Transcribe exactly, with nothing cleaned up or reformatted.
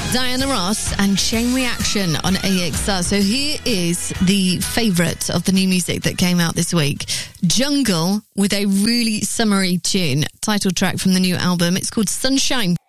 Diana Ross and Chain Reaction on A X R. So here is the favourite of the new music that came out this week. Jungle with a really summery tune. Title track from the new album. It's called Sunshine.